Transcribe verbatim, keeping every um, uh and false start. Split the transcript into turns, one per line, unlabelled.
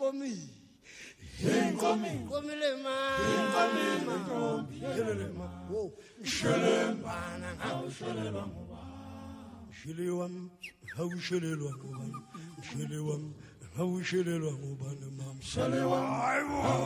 inkomi
inkomi
komile ma
inkomi inkomi
yelele ma wo
shelemba na shelemba
shilewam how shilelwa ngubani shilewam how shilelwa ngubani mam
shelewa